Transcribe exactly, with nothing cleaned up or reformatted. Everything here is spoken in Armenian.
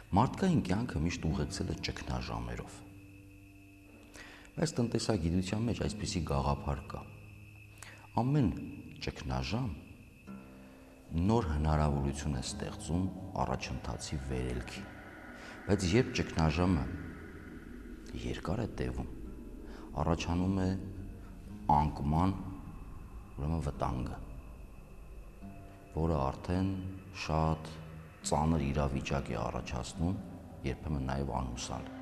Մարդկային կյանքը միշտ ուղեկցել է ճգնաժամերով։ Բայց տնտեսագիտության մեջ այսպիսի գաղափար կա։ Ամեն ճգնաժամ նոր հնարավորություն է ստեղծում առաջընթացի վերելքի։ Բայց երբ ճգնաժամը երկար է տևում, առաջանում է անկման, ուրեմն վտանգը, որը արդեն շատ ծանր իրավիճակ է առաջացնում, երբեմն նաև անհուսալ։